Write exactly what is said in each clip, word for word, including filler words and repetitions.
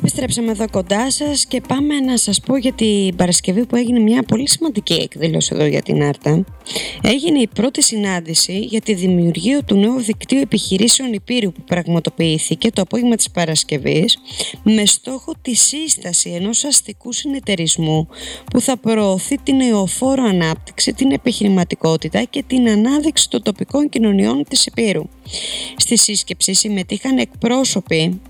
Επιστρέψαμε εδώ κοντά σας και πάμε να σας πω για την Παρασκευή που έγινε μια πολύ σημαντική εκδήλωση εδώ για την Άρτα. Έγινε η πρώτη συνάντηση για τη δημιουργία του νέου δικτύου επιχειρήσεων Υπήρου που πραγματοποιήθηκε το απόγευμα της Παρασκευής με στόχο τη σύσταση ενός αστικού συνεταιρισμού που θα προωθεί την νεοφόρο ανάπτυξη, την επιχειρηματικότητα και την ανάδειξη των τοπικών κοινωνιών της Υπήρου. Στη σύσκεψη συμμετείχαν εκπρόσωποι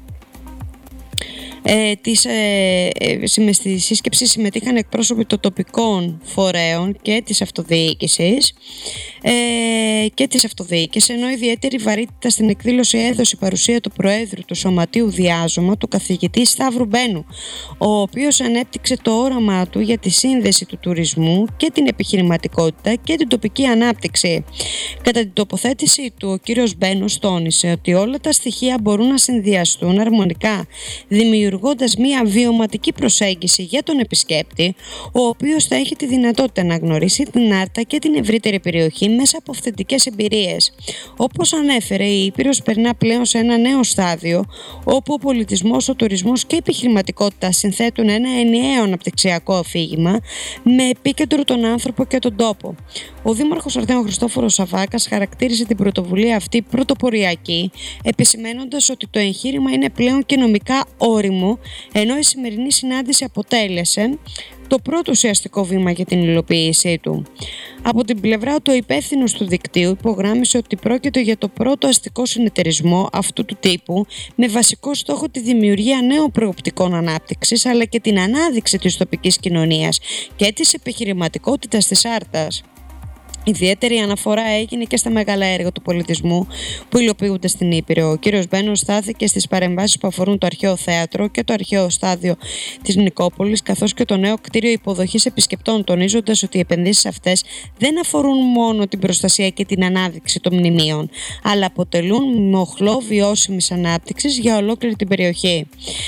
Ε, της, ε, ε, στη σύσκεψη συμμετείχαν εκπρόσωποι των τοπικών φορέων και της αυτοδιοίκησης ε, και της αυτοδιοίκησης, ενώ ιδιαίτερη βαρύτητα στην εκδήλωση έδωσε η παρουσία του Προέδρου του Σωματείου Διάζωμα, του καθηγητή Σταύρου Μπένου, ο οποίος ανέπτυξε το όραμά του για τη σύνδεση του τουρισμού και την επιχειρηματικότητα και την τοπική ανάπτυξη. Κατά την τοποθέτησή του, ο κύριος Μπένος τόνισε ότι όλα τα στοιχεία μπορούν να συνδυαστούν αρμονικά, δημιουργώντας μια βιωματική προσέγγιση για τον επισκέπτη, ο οποίος θα έχει τη δυνατότητα να γνωρίσει την Άρτα και την ευρύτερη περιοχή μέσα από αυθεντικές εμπειρίες. Όπως ανέφερε, η Ήπειρος περνά πλέον σε ένα νέο στάδιο, όπου ο πολιτισμός, ο τουρισμός και η επιχειρηματικότητα συνθέτουν ένα ενιαίο αναπτυξιακό αφήγημα με επίκεντρο τον άνθρωπο και τον τόπο. Ο Δήμαρχος Αρδέων Χριστόφορος Σαββάκας χαρακτήρισε την πρωτοβουλία αυτή πρωτοποριακή, επισημαίνοντας ότι το εγχείρημα είναι πλέον και νομικά όριμο, ενώ η σημερινή συνάντηση αποτέλεσε το πρώτο ουσιαστικό βήμα για την υλοποίησή του. Από την πλευρά του, ο υπεύθυνος του δικτύου υπογράμμισε ότι πρόκειται για το πρώτο αστικό συνεταιρισμό αυτού του τύπου με βασικό στόχο τη δημιουργία νέων προοπτικών ανάπτυξης αλλά και την ανάδειξη της τοπικής κοινωνίας και της επιχειρηματικότητας της Άρτας. Ιδιαίτερη αναφορά έγινε και στα μεγάλα έργα του πολιτισμού που υλοποιούνται στην Ήπειρο. Ο κύριος Μπένος στάθηκε στις παρεμβάσεις που αφορούν το αρχαίο θέατρο και το αρχαίο στάδιο της Νικόπολης, καθώς και το νέο κτίριο υποδοχής επισκεπτών, τονίζοντας ότι οι επενδύσεις αυτές δεν αφορούν μόνο την προστασία και την ανάδειξη των μνημείων, αλλά αποτελούν μοχλό βιώσιμης ανάπτυξης για ολόκληρη την περιοχή.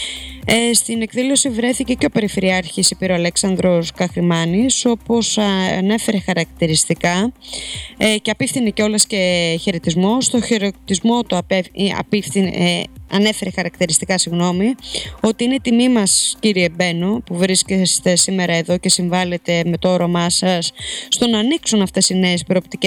Ε, στην εκδήλωση βρέθηκε και ο Περιφερειάρχης Υπήρου Αλέξανδρος Καχρημάνης, όπως ανέφερε χαρακτηριστικά ε, και απίφθινε κιόλας και χαιρετισμό. Στο χαιρετισμό το απε, απίφθινε, ε, ανέφερε χαρακτηριστικά συγγνώμη, ότι είναι τιμή μας, κύριε Μπένο, που βρίσκεστε σήμερα εδώ και συμβάλλετε με το όραμά σας στο να ανοίξουν αυτές οι νέες προοπτικές